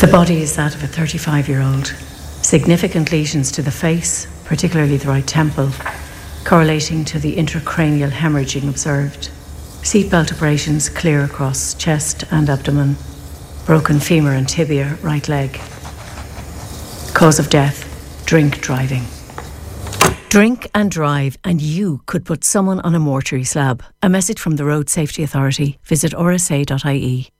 The body is that of a 35-year-old. Significant lesions to the face, particularly the right temple, correlating to the intracranial hemorrhaging observed. Seatbelt abrasions clear across chest and abdomen. Broken femur and tibia, right leg. Cause of death, drink driving. Drink and drive, and you could put someone on a mortuary slab. A message from the Road Safety Authority. Visit rsa.ie.